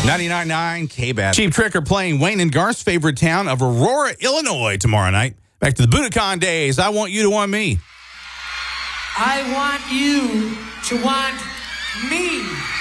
99.9 K-Bat. Cheap Trick are playing Wayne and Garth's favorite town of Aurora, Illinois tomorrow night. Back to the Budokan days. I want you to want me. I want you to want me.